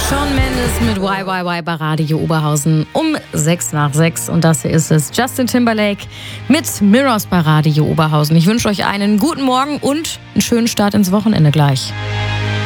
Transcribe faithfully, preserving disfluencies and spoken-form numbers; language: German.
Shawn Mendes mit Y Y Y bei Radio Oberhausen um sechs nach sechs. Und das hier ist es. Justin Timberlake mit Mirrors bei Radio Oberhausen. Ich wünsche euch einen guten Morgen und einen schönen Start ins Wochenende gleich.